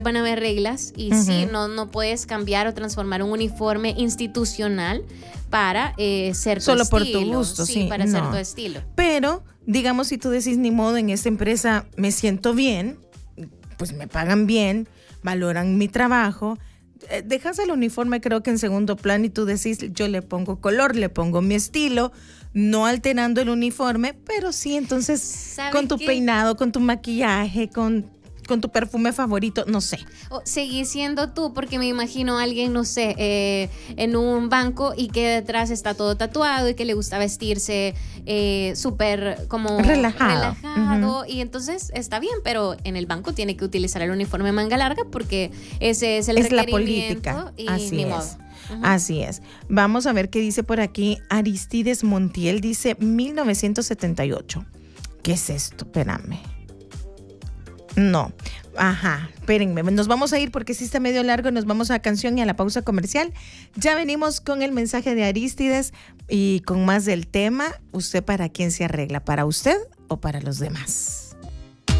van a haber reglas y sí, no puedes cambiar o transformar un uniforme institucional para ser tu solo estilo. por tu gusto, sí. Para ser tu estilo. Pero, digamos, si tú decís, ni modo, en esta empresa me siento bien, pues me pagan bien, valoran mi trabajo, dejas el uniforme creo que en segundo plano y tú decís, yo le pongo color, le pongo mi estilo, no alterando el uniforme, pero sí, entonces, con tu peinado, con tu maquillaje, con tu perfume favorito, no sé. O seguí siendo tú, porque me imagino a alguien, no sé, en un banco y que detrás está todo tatuado y que le gusta vestirse súper como relajado. Y entonces está bien, pero en el banco tiene que utilizar el uniforme manga larga porque ese es el requerimiento. La política. Y así ni es. modo. Así es. Vamos a ver qué dice por aquí Aristides Montiel. Dice 1978. ¿Qué es esto? Espérame. No, espérenme, nos vamos a ir porque sí está medio largo, nos vamos a canción y a la pausa comercial. Ya venimos con el mensaje de Aristides y con más del tema. ¿Usted para quién se arregla? ¿Para usted o para los demás?